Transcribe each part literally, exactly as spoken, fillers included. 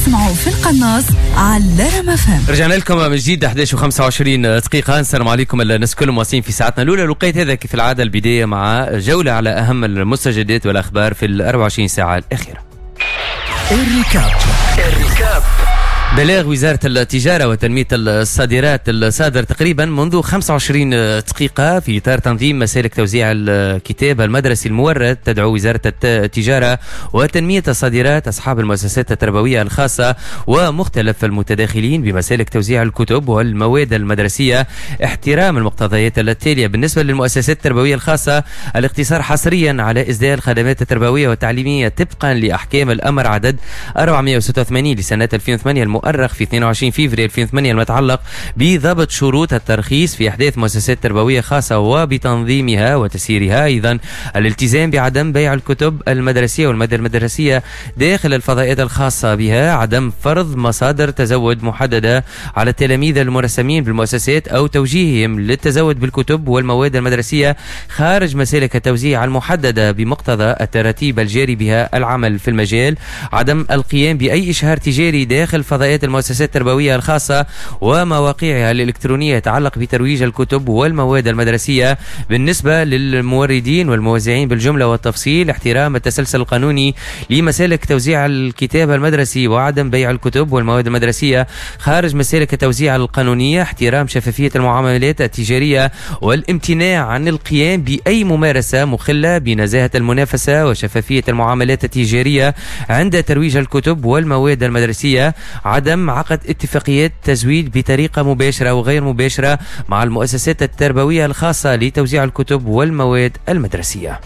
تسمعوا في القناص على رما فام. رجعنا لكم من جديد أحد عشر وخمسة وعشرين دقيقة. السلام عليكم الناس كلهم مواصلين في ساعتنا الأولى. لقيت هذا كيف العادة البداية مع جولة على أهم المستجدات والأخبار في الأربع وعشرين ساعة الأخيرة. الركاب الركاب بلاغ وزارة التجارة وتنمية الصادرات الصادر تقريبا منذ خمسة وعشرين دقيقة في إطار تنظيم مسالك توزيع الكتاب المدرسي المورد. تدعو وزارة التجارة وتنمية الصادرات أصحاب المؤسسات التربوية الخاصة ومختلف المتداخلين بمسالك توزيع الكتب والمواد المدرسية احترام المقتضيات التالية. بالنسبة للمؤسسات التربوية الخاصة، الاقتصار حصريا على إسداء الخدمات التربوية والتعليمية طبقا لأحكام الأمر عدد أربعمائة وستة وثمانين لسنة ألفين وثمانية المؤرخ في اثنين وعشرين فبراير ألفين وثمانية المتعلق بضبط شروط الترخيص في إحداث مؤسسات تربوية خاصة وبتنظيمها وتسييرها. أيضا الالتزام بعدم بيع الكتب المدرسية والمادة المدرسية داخل الفضاءات الخاصة بها، عدم فرض مصادر تزود محددة على التلاميذ المرسمين بالمؤسسات أو توجيههم للتزود بالكتب والمواد المدرسية خارج مسالك التوزيع المحددة بمقتضى التراتيب الجاري بها العمل في المجال، عدم القيام بأي إشهار تجاري داخل فضاءات المؤسسات التربوية الخاصة ومواقعها الإلكترونية يتعلق بترويج الكتب والمواد المدرسية. بالنسبة للموردين والموزعين بالجملة والتفصيل، احترام التسلسل القانوني لمسالك توزيع الكتاب المدرسي وعدم بيع الكتب والمواد المدرسية خارج مسالك التوزيع القانونية، احترام شفافية المعاملات التجارية والامتناع عن القيام بأي ممارسة مخلة بنزاهة المنافسة وشفافية المعاملات التجارية عند ترويج الكتب والمواد المدرسية، عدم عقد اتفاقيات تزويد بطريقة مباشرة وغير مباشرة مع المؤسسات التربوية الخاصة لتوزيع الكتب والمواد المدرسية.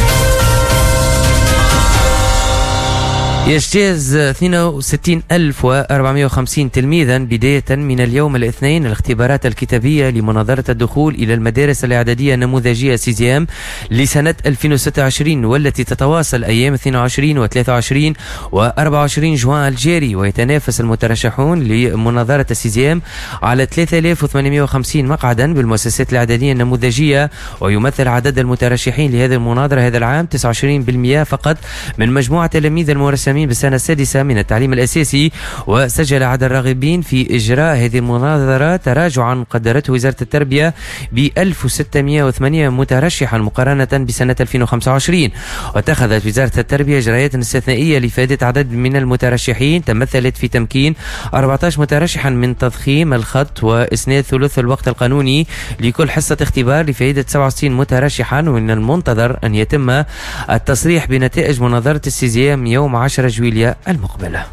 يجتاز اثنين وستين ألف وأربعمائة وخمسين تلميذا بداية من اليوم الاثنين الاختبارات الكتابية لمناظرة الدخول إلى المدارس الإعدادية النموذجية سيزيام لسنة ألفين وستة وعشرين، والتي تتواصل أيام اثنين وعشرين وثلاثة وعشرين وأربعة وعشرين جوان الجاري. ويتنافس المترشحون لمناظرة السيزيام على ثلاثة آلاف وثمانمائة وخمسين مقعدا بالمؤسسات الإعدادية النموذجية، ويمثل عدد المترشحين لهذه المناظرة هذا العام تسعة وعشرين بالمئة فقط من مجموعة تلاميذ المرسمين بالسنة السادسة من التعليم الأساسي. وسجل عدد الراغبين في إجراء هذه المناظرة تراجعا قدرته وزارة التربية ب ألف وستمائة وثمانية مترشحا مقارنة بسنة ألفين وخمسة وعشرين. واتخذت وزارة التربية إجراءات استثنائية لإفادة عدد من المترشحين تمثلت في تمكين أربعة عشر مترشحا من تضخيم الخط وإسناد ثلث الوقت القانوني لكل حصة اختبار لفائدة سبعة وستين مترشحا. ومن المنتظر أن يتم التصريح بنتائج مناظرة السيزيام يوم عشرة جويلية المقبلة.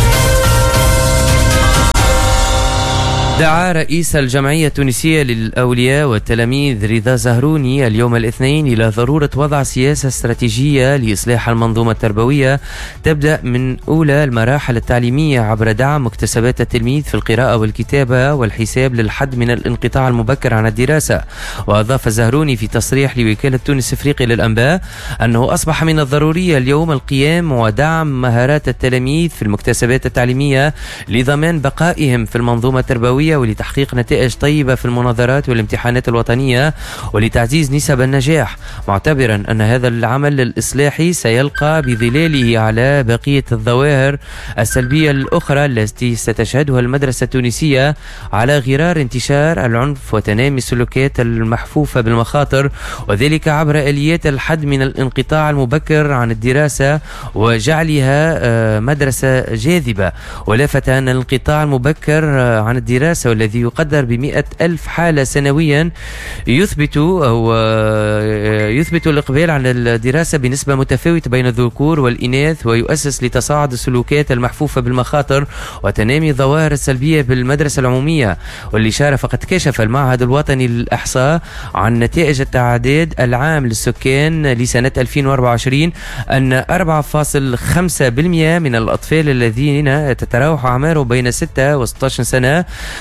دعا رئيس الجمعية التونسية للأولياء والتلاميذ رضا زهروني اليوم الاثنين إلى ضرورة وضع سياسة استراتيجية لإصلاح المنظومة التربوية تبدأ من أولى المراحل التعليمية عبر دعم مكتسبات التلميذ في القراءة والكتابة والحساب للحد من الانقطاع المبكر عن الدراسة. وأضاف زهروني في تصريح لوكالة تونس إفريقيا للأنباء أنه أصبح من الضروري اليوم القيام ودعم مهارات التلاميذ في المكتسبات التعليمية لضمان بقائهم في المنظومة التربوية ولتحقيق نتائج طيبة في المناظرات والامتحانات الوطنية ولتعزيز نسب النجاح، معتبرا أن هذا العمل الإصلاحي سيلقى بظلاله على بقية الظواهر السلبية الأخرى التي ستشهدها المدرسة التونسية على غرار انتشار العنف وتنامي السلوكيات المحفوفة بالمخاطر، وذلك عبر آليات الحد من الانقطاع المبكر عن الدراسة وجعلها مدرسة جاذبة. ولفت أن الانقطاع المبكر عن الدراسة والذي يقدر بمئة ألف حالة سنويا يثبت أو يثبت الإقبال على الدراسة بنسبة متفاوتة بين الذكور والإناث، ويؤسس لتصاعد السلوكيات المحفوفة بالمخاطر وتنامي الظواهر السلبية بالمدرسة العمومية. والإشارة فقد كشف المعهد الوطني للإحصاء عن نتائج التعداد العام للسكان لسنة ألفين وأربعة وعشرين أن أربعة فاصلة خمسة بالمئة من الأطفال الذين تتراوح أعمارهم بين ستة و ستة عشر سنة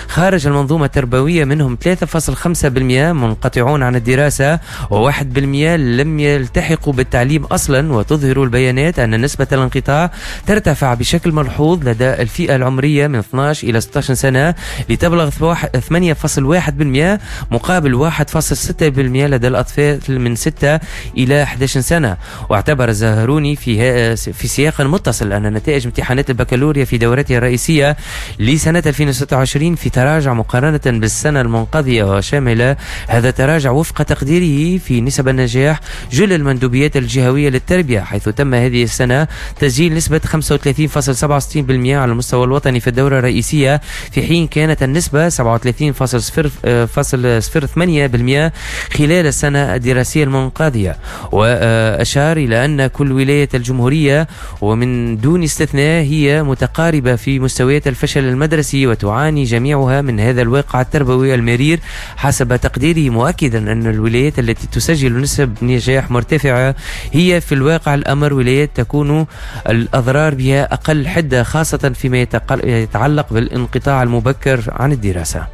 خارج المنظومة التربوية منهم ثلاثة فاصلة خمسة بالمئة منقطعون عن الدراسة وواحد بالمئة لم يلتحقوا بالتعليم أصلا. وتظهر البيانات أن نسبة الانقطاع ترتفع بشكل ملحوظ لدى الفئة العمرية من اثني عشر إلى ستة عشر سنة لتبلغ ثمانية فاصلة واحد بالمئة مقابل واحد فاصلة ستة بالمئة لدى الأطفال من ستة إلى أحد عشر سنة. واعتبر الزهروني في في سياق متصل أن نتائج امتحانات البكالوريا في دورتها الرئيسية لسنة ألفين وستة وعشرين في تراجع مقارنة بالسنة المنقضية، وشامل هذا التراجع وفق تقديره في نسب النجاح جل المندوبيات الجهوية للتربية، حيث تم هذه السنة تسجيل نسبة خمسة وثلاثين فاصلة سبعة وستين بالمئة على المستوى الوطني في الدورة الرئيسية، في حين كانت النسبة سبعة وثلاثين فاصلة صفر ثمانية بالمئة خلال السنة الدراسية المنقضية. وأشار إلى أن كل ولاية الجمهورية ومن دون استثناء هي متقاربة في مستويات الفشل المدرسي وتعاني جميعها من هذا الواقع التربوي المرير حسب تقديره، مؤكدا أن الولايات التي تسجل نسب نجاح مرتفعة هي في الواقع الأمر ولايات تكون الأضرار بها أقل حدة، خاصة فيما يتعلق بالانقطاع المبكر عن الدراسة.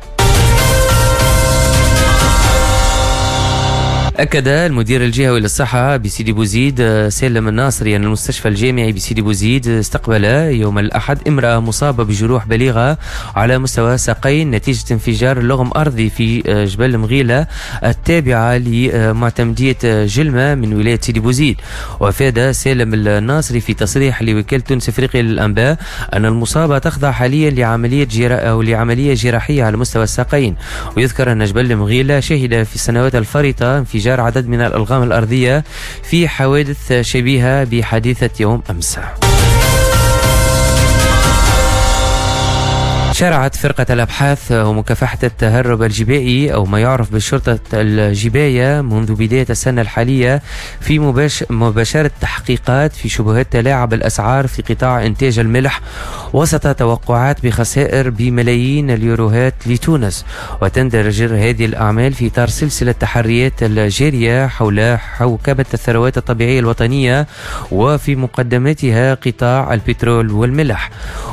أكد المدير الجهوي للصحة بسيدي بوزيد سالم الناصري أن المستشفى الجامعي بسيدي بوزيد استقبل يوم الأحد امرأة مصابة بجروح بليغة على مستوى ساقين نتيجة انفجار لغم أرضي في جبل مغيلة التابعة لمعتمدية جلمة من ولاية سيدي بوزيد. وأفاد سالم الناصري في تصريح لوكالة تونس أفريقيا للأنباء أن المصابة تخضع حاليا لعملية جرا أو لعملية جراحية على مستوى الساقين. ويذكر أن جبل مغيلة شهد في السنوات الفارطة انفجار عدد من الألغام الأرضية في حوادث شبيهة بحادثة يوم أمس. شرعت فرقة الأبحاث ومكافحة التهرب الجبائي أو ما يعرف بالشرطة الجباية منذ بداية السنة الحالية في مباشرة تحقيقات في شبهات تلاعب الأسعار في قطاع إنتاج الملح وسط توقعات بخسائر بملايين اليوروهات لتونس. وتندرج هذه الأعمال في إطار سلسلة تحريات الجارية حول حوكمة الثروات الطبيعية الوطنية وفي مقدمتها قطاع البترول والملح.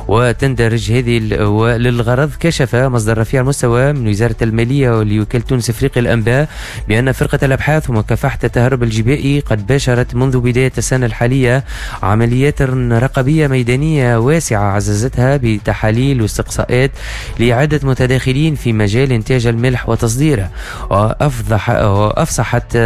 وتندرج هذه للغرض كشف مصدر رفيع المستوى من وزارة المالية ولوكالة تونس أفريقيا الأنباء بأن فرقة الأبحاث ومكافحة التهرب الجبائي قد باشرت منذ بداية السنة الحالية عمليات رقابية ميدانية واسعة عززتها بتحاليل واستقصاءات لعدة متداخلين في مجال إنتاج الملح وتصديره. وأفضح وأفصحت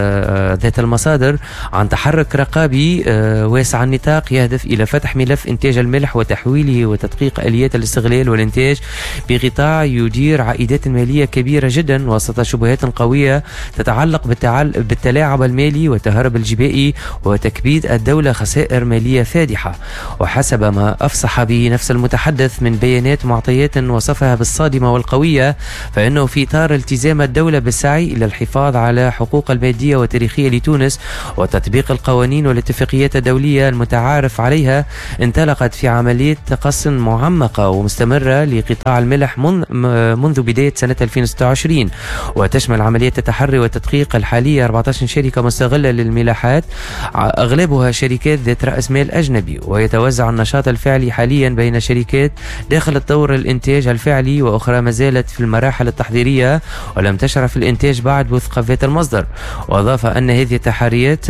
ذات المصادر عن تحرك رقابي واسع النطاق يهدف إلى فتح ملف إنتاج الملح وتحويله وتدقيق آليات الاستغلال والإنتاج بقطاع يدير عائدات مالية كبيرة جدا وسط شبهات قوية تتعلق بالتلاعب المالي والتهرب الجبائي وتكبيد الدولة خسائر مالية فادحة. وحسب ما أفصح به نفس المتحدث من بيانات معطيات وصفها بالصادمة والقوية، فإنه في إطار التزام الدولة بالسعي إلى الحفاظ على حقوق المادية والتاريخية لتونس وتطبيق القوانين والاتفاقيات الدولية المتعارف عليها، انطلقت في عملية تقص معمقة ومستمرة لقطاع الملح منذ بداية سنة ألفين وستة وعشرين. وتشمل عملية التحري والتدقيق الحالية أربعة عشر شركة مستغلة للملاحات أغلبها شركات ذات رأس مال أجنبي. ويتوزع النشاط الفعلي حاليا بين شركات داخل الطور الإنتاج الفعلي وأخرى ما زالت في المراحل التحضيرية ولم تشرف في الإنتاج بعد وفق ذات المصدر. وأضاف أن هذه التحريات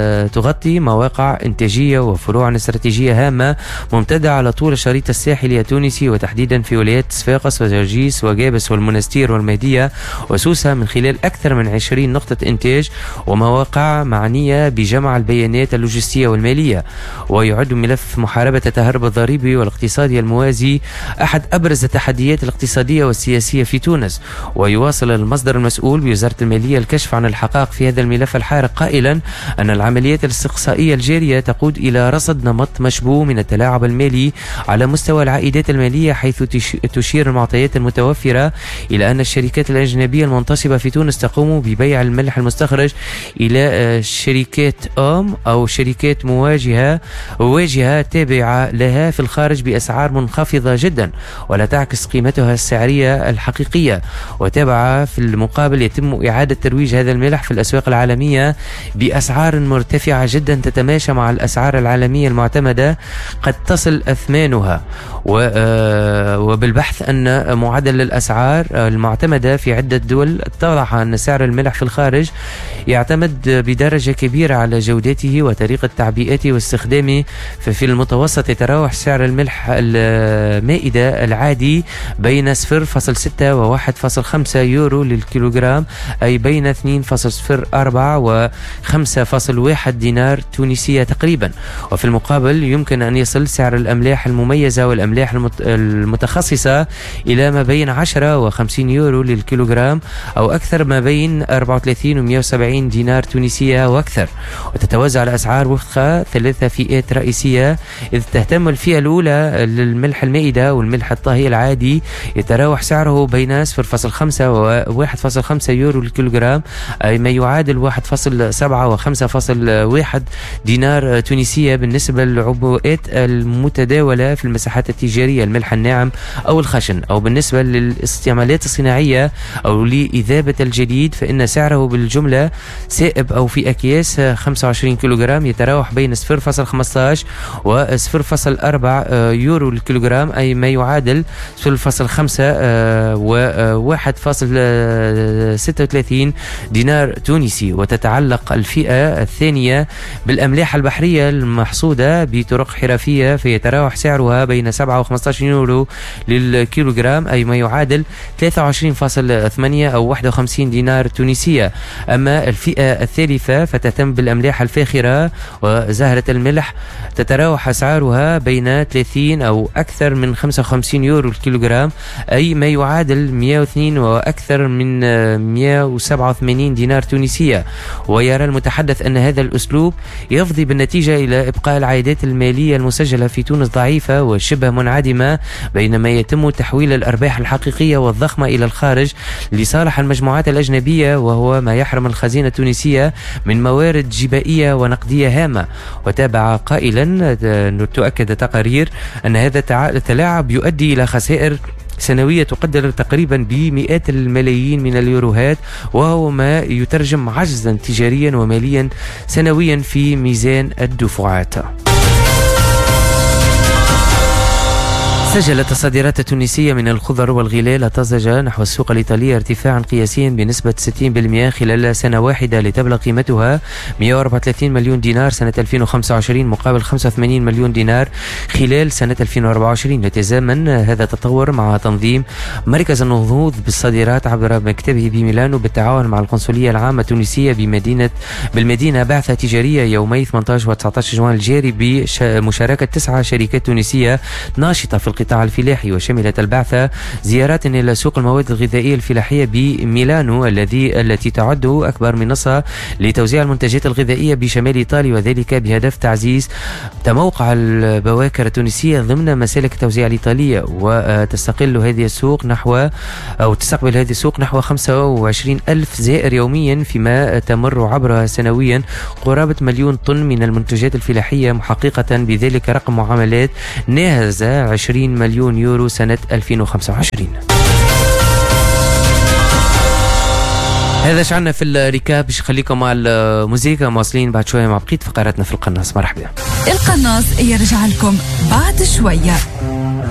تغطي مواقع إنتاجية وفروع استراتيجية هامة ممتدة على طول الشريط الساحلي التونسي وتحديدا في ولايات صفاقس وجرجيس وجابس والمنستير والمهدية وسوسة من خلال أكثر من عشرين نقطة إنتاج ومواقع معنية بجمع البيانات اللوجستية والمالية. ويعد ملف محاربة التهرب الضريبي والاقتصادي الموازي أحد أبرز التحديات الاقتصادية والسياسية في تونس. ويواصل المصدر المسؤول بوزارة المالية الكشف عن الحقائق في هذا الملف الحارق قائلا أن العمليات الاستقصائية الجارية تقود إلى رصد نمط مشبوه من التلاعب المالي على مستوى العائدات المالية، حيث تشير المعطيات المتوفرة إلى أن الشركات الأجنبية المنتصبة في تونس تقوم ببيع الملح المستخرج إلى شركات أم أو شركات مواجهة واجهة تابعة لها في الخارج بأسعار منخفضة جدا ولا تعكس قيمتها السعرية الحقيقية. وتابع في المقابل يتم إعادة ترويج هذا الملح في الأسواق العالمية بأسعار مرتفعة جدا تتماشى مع الأسعار العالمية المعتمدة قد تصل أثمانها. و وبالبحث أن معدل الأسعار المعتمدة في عدة دول اتضح أن سعر الملح في الخارج يعتمد بدرجة كبيرة على جودته وطريقة تعبئته واستخدامه. ففي المتوسط يتراوح سعر الملح المائدة العادي بين صفر فاصلة ستة و واحد فاصلة خمسة يورو للكيلوغرام، أي بين اثنين فاصلة صفر أربعة و خمسة فاصلة واحد دينار تونسية تقريبا. وفي المقابل يمكن أن يصل سعر الأملاح المميزة والأملاح المتخصصة إلى ما بين عشرة و خمسين يورو للكيلوغرام، أو أكثر ما بين أربعة وثلاثين و مئة وسبعين دينار تونسية وأكثر. وتتوزع الأسعار وفق ثلاثة فئات رئيسية، إذ تهتم الفئة الأولى للملح المائدة والملح الطهي العادي يتراوح سعره بين صفر فاصلة خمسة و واحد فاصلة خمسة يورو للكيلوغرام، أي ما يعادل واحد فاصلة سبعة و خمسة فاصلة واحد دينار تونسية بالنسبة للعبوات المتداولة في المساحات التجارية، الملح الناعم أو الخشن. أو بالنسبة للاستعمالات الصناعية أو لإذابة الجليد فإن سعره بالجملة سائب أو في أكياس خمسة وعشرين كيلوغرام يتراوح بين صفر فاصلة خمسة عشر و صفر فاصلة أربعة يورو للكيلوغرام، أي ما يعادل صفر فاصلة خمسة و واحد فاصلة ستة وثلاثين دينار تونسي. وتتعلق الفئة الثانية بالأملاح البحرية المحصودة بطرق حرفية، فيتراوح سعرها بين سبعة و خمسة عشر يورو للكيلوغرام، أي ما يعادل ثلاثة وعشرين فاصلة ثمانية أو واحد وخمسين دينار تونسية. أما الفئة الثالثة فتهتم بالأملاح الفاخرة وزهرة الملح، تتراوح أسعارها بين ثلاثين أو أكثر من خمسة وخمسين يورو الكيلوغرام، أي ما يعادل مئة واثنين وأكثر من مئة وسبعة وثمانين دينار تونسية. ويرى المتحدث أن هذا الأسلوب يفضي بالنتيجة إلى إبقاء العائدات المالية المسجلة في تونس ضعيفة وشبه منعدمة، بينما يتم تحويل الأرباح الحقيقية والضخمة إلى الخارج لصالح المجموعات الأجنبية، وهو ما يحرم الخزينة التونسية من موارد جبائية ونقدية هامة. وتابع قائلا تؤكد تقارير أن هذا التلاعب يؤدي إلى خسائر سنوية تقدر تقريبا بمئات الملايين من اليوروهات، وهو ما يترجم عجزا تجاريا وماليا سنويا في ميزان الدفعات. سجلت الصادرات التونسية من الخضر والغلال الطازجة نحو السوق الإيطالية ارتفاعا قياسيا بنسبة ستين بالمئة خلال سنة واحدة، لتبلغ قيمتها مئة وأربعة وثلاثين مليون دينار سنة ألفين وخمسة وعشرين مقابل خمسة وثمانين مليون دينار خلال سنة ألفين وأربعة وعشرين. يتزامن هذا التطور مع تنظيم مركز النهوض بالصادرات عبر مكتبه بميلانو بالتعاون مع القنصلية العامة التونسية بمدينة بالمدينة بعثة تجارية يومي ثمانية عشر و تسعة عشر جوان الجاري بمشاركة تسعة شركات تونسية ناشطة في القطاع الفلاحي. وشملت البعثة زيارات إلى سوق المواد الغذائية الفلاحية بميلانو الذي التي تعد أكبر منصة لتوزيع المنتجات الغذائية بشمال إيطاليا، وذلك بهدف تعزيز تموقع البواكر التونسية ضمن مسالك التوزيع الإيطالية. وتستقل هذه السوق نحو أو تستقبل هذه السوق نحو خمسة وعشرين ألف زائر يوميا، فيما تمر عبرها سنويا قرابة مليون طن من المنتجات الفلاحية، محققة بذلك رقم معاملات ناهز عشرين مليون يورو سنة ألفين وخمسة وعشرين. هذا شعنا في الركاب. باش خليكم مع الموسيقى، مواصلين بعد شوية مع بقية فقراتنا في القناص. مرحبا. القناص يرجع لكم بعد شوية.